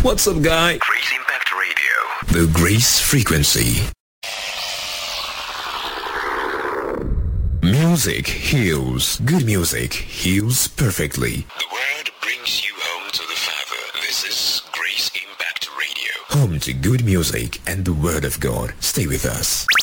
What's up, guy? Grace Impact Radio. The Grace Frequency. Music heals. Good music heals perfectly. The word brings you home to the Father. This is Grace Impact Radio. Home to good music and the Word of God. Stay with us.